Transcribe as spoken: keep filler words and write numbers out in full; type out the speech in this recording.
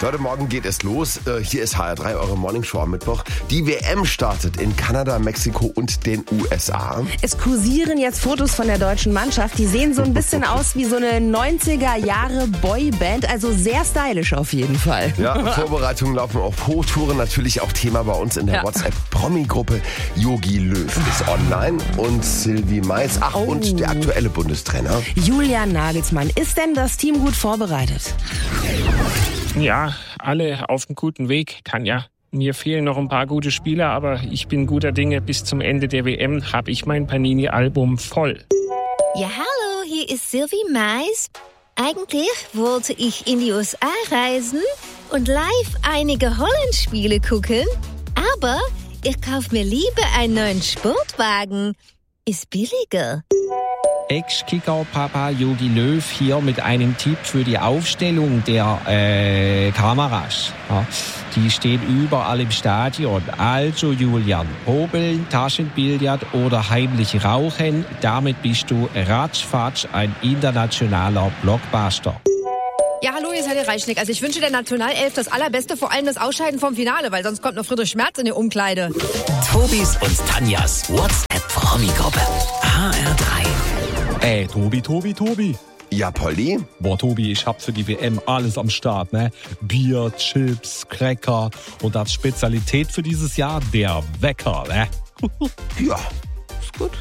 Leute, morgen geht es los. Hier ist H R drei, eure Morningshow am Mittwoch. Die W M startet in Kanada, Mexiko und den U S A. Es kursieren jetzt Fotos von der deutschen Mannschaft. Die sehen so ein bisschen aus wie so eine neunziger Jahre Boyband. Also sehr stylisch auf jeden Fall. Ja, Vorbereitungen laufen auf Hochtouren. Natürlich auch Thema bei uns in der Ja. WhatsApp-Promi-Gruppe. Jogi Löw ist online und Sylvie Mais. Ach, Oh. und der aktuelle Bundestrainer. Julian Nagelsmann, ist denn das Team gut vorbereitet? Ja, alle auf einem guten Weg. Kann ja. Mir fehlen noch ein paar gute Spieler, aber ich bin guter Dinge. Bis zum Ende der W M habe ich mein Panini-Album voll. Ja, hallo, hier ist Sylvie Mais. Eigentlich wollte ich in die U S A reisen und live einige Holland-Spiele gucken, aber ich kaufe mir lieber einen neuen Sportwagen. Ist billiger. Ex-Kicker-Papa Jogi Löw hier mit einem Tipp für die Aufstellung der äh, Kameras. Ja, die steht überall im Stadion. Also Julian, hobeln, Taschenbillard oder heimlich rauchen, damit bist du ratzfatz ein internationaler Blockbuster. Ja, hallo, hier ist Herr Reichnick. Also ich wünsche der Nationalelf das Allerbeste, vor allem das Ausscheiden vom Finale, weil sonst kommt noch Friedrich Schmerz in die Umkleide. Tobis und Tanjas WhatsApp-Promi-Gruppe. H R drei. Ey, Tobi, Tobi, Tobi. Ja, Polly? Boah, Tobi, ich hab für die W M alles am Start, ne? Bier, Chips, Cracker und als Spezialität für dieses Jahr der Wecker, ne? Ja,